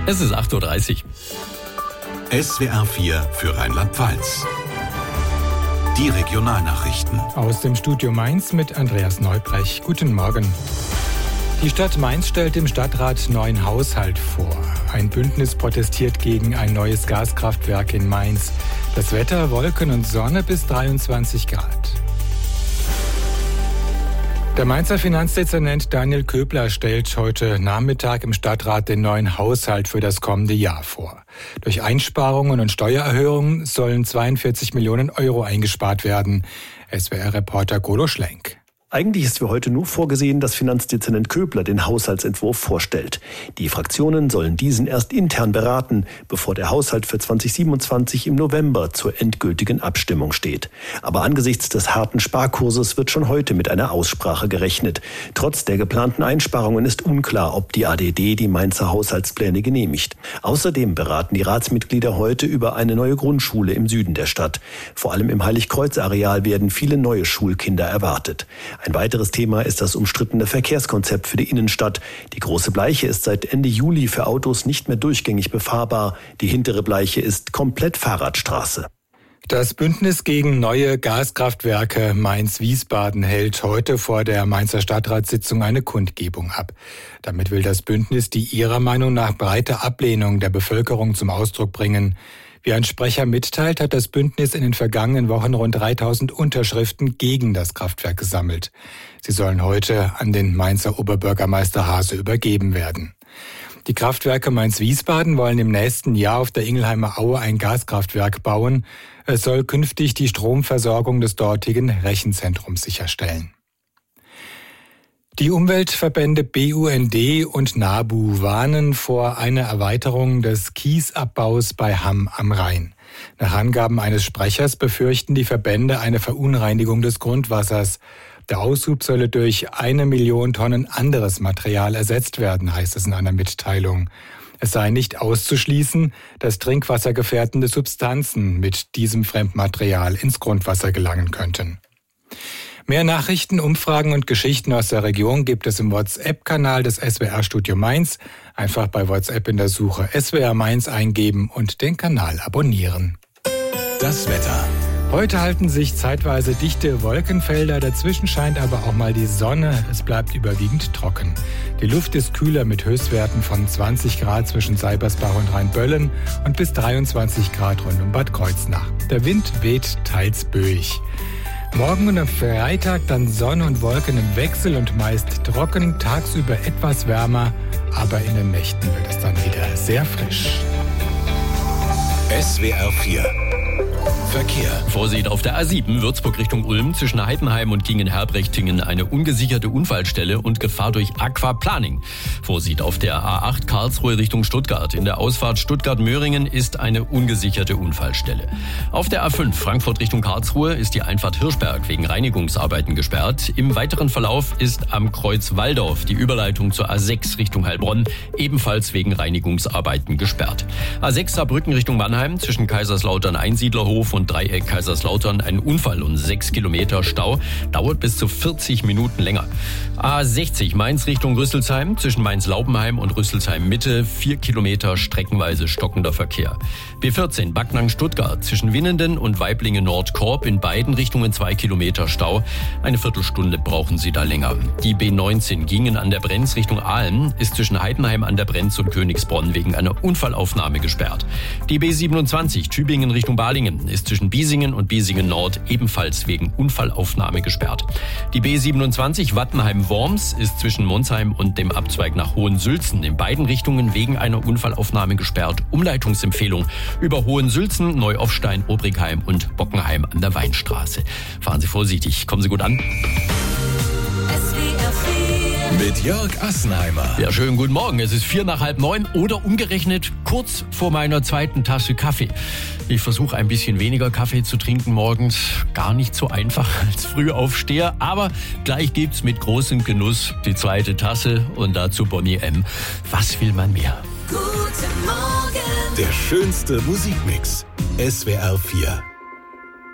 Es ist 8.30 Uhr. SWR 4 für Rheinland-Pfalz. Die Regionalnachrichten. Aus dem Studio Mainz mit Andreas Neubrech. Guten Morgen. Die Stadt Mainz stellt dem Stadtrat neuen Haushalt vor. Ein Bündnis protestiert gegen ein neues Gaskraftwerk in Mainz. Das Wetter, Wolken und Sonne bis 23 Grad. Der Mainzer Finanzdezernent Daniel Köbler stellt heute Nachmittag im Stadtrat den neuen Haushalt für das kommende Jahr vor. Durch Einsparungen und Steuererhöhungen sollen 42 Millionen Euro eingespart werden. SWR-Reporter Golo Schlenk. Eigentlich ist für heute nur vorgesehen, dass Finanzdezernent Köbler den Haushaltsentwurf vorstellt. Die Fraktionen sollen diesen erst intern beraten, bevor der Haushalt für 2027 im November zur endgültigen Abstimmung steht. Aber angesichts des harten Sparkurses wird schon heute mit einer Aussprache gerechnet. Trotz der geplanten Einsparungen ist unklar, ob die ADD die Mainzer Haushaltspläne genehmigt. Außerdem beraten die Ratsmitglieder heute über eine neue Grundschule im Süden der Stadt. Vor allem im Heiligkreuz-Areal werden viele neue Schulkinder erwartet. Ein weiteres Thema ist das umstrittene Verkehrskonzept für die Innenstadt. Die Große Bleiche ist seit Ende Juli für Autos nicht mehr durchgängig befahrbar. Die hintere Bleiche ist komplett Fahrradstraße. Das Bündnis gegen neue Gaskraftwerke Mainz-Wiesbaden hält heute vor der Mainzer Stadtratssitzung eine Kundgebung ab. Damit will das Bündnis die ihrer Meinung nach breite Ablehnung der Bevölkerung zum Ausdruck bringen. Wie ein Sprecher mitteilt, hat das Bündnis in den vergangenen Wochen rund 3000 Unterschriften gegen das Kraftwerk gesammelt. Sie sollen heute an den Mainzer Oberbürgermeister Haase übergeben werden. Die Kraftwerke Mainz-Wiesbaden wollen im nächsten Jahr auf der Ingelheimer Aue ein Gaskraftwerk bauen. Es soll künftig die Stromversorgung des dortigen Rechenzentrums sicherstellen. Die Umweltverbände BUND und NABU warnen vor einer Erweiterung des Kiesabbaus bei Hamm am Rhein. Nach Angaben eines Sprechers befürchten die Verbände eine Verunreinigung des Grundwassers. Der Aushub solle durch 1 Million Tonnen anderes Material ersetzt werden, heißt es in einer Mitteilung. Es sei nicht auszuschließen, dass trinkwassergefährdende Substanzen mit diesem Fremdmaterial ins Grundwasser gelangen könnten. Mehr Nachrichten, Umfragen und Geschichten aus der Region gibt es im WhatsApp-Kanal des SWR-Studio Mainz. Einfach bei WhatsApp in der Suche SWR Mainz eingeben und den Kanal abonnieren. Das Wetter. Heute halten sich zeitweise dichte Wolkenfelder, dazwischen scheint aber auch mal die Sonne. Es bleibt überwiegend trocken. Die Luft ist kühler mit Höchstwerten von 20 Grad zwischen Seibersbach und Rheinböllen und bis 23 Grad rund um Bad Kreuznach. Der Wind weht teils böig. Morgen und am Freitag dann Sonne und Wolken im Wechsel und meist trocken, tagsüber etwas wärmer, aber in den Nächten wird es dann wieder sehr frisch. SWR 4 Verkehr. Vorsicht auf der A7 Würzburg Richtung Ulm zwischen Heidenheim und Gingen-Herbrechtingen eine ungesicherte Unfallstelle und Gefahr durch Aquaplaning. Vorsicht auf der A8 Karlsruhe Richtung Stuttgart. In der Ausfahrt Stuttgart-Möhringen ist eine ungesicherte Unfallstelle. Auf der A5 Frankfurt Richtung Karlsruhe ist die Einfahrt Hirschberg wegen Reinigungsarbeiten gesperrt. Im weiteren Verlauf ist am Kreuz Walldorf die Überleitung zur A6 Richtung Heilbronn ebenfalls wegen Reinigungsarbeiten gesperrt. A6 Saarbrücken Richtung Mannheim zwischen Kaiserslautern Einsiedlerhof und Dreieck Kaiserslautern ein Unfall und 6 Kilometer Stau. Dauert bis zu 40 Minuten länger. A60 Mainz Richtung Rüsselsheim zwischen Mainz-Laubenheim und Rüsselsheim-Mitte 4 Kilometer streckenweise stockender Verkehr. B14 Backnang-Stuttgart zwischen Winnenden und Weiblingen-Nordkorb in beiden Richtungen 2 Kilometer Stau. Eine Viertelstunde brauchen Sie da länger. Die B19 Gingen an der Brenz Richtung Aalen ist zwischen Heidenheim an der Brenz und Königsbronn wegen einer Unfallaufnahme gesperrt. Die B27 Tübingen Richtung Balingen ist zwischen Biesingen und Biesingen Nord ebenfalls wegen Unfallaufnahme gesperrt. Die B27 Wattenheim-Worms ist zwischen Monsheim und dem Abzweig nach Hohensülzen in beiden Richtungen wegen einer Unfallaufnahme gesperrt. Umleitungsempfehlung über Hohensülzen, Neuoffstein, Obrigheim und Bockenheim an der Weinstraße. Fahren Sie vorsichtig, kommen Sie gut an. Mit Jörg Assenheimer. Ja, schönen guten Morgen. Es ist 8:45 oder umgerechnet kurz vor meiner zweiten Tasse Kaffee. Ich versuche ein bisschen weniger Kaffee zu trinken morgens. Gar nicht so einfach als Frühaufsteher. Aber gleich gibt's mit großem Genuss die zweite Tasse und dazu Bonnie M. Was will man mehr? Guten Morgen. Der schönste Musikmix. SWR 4.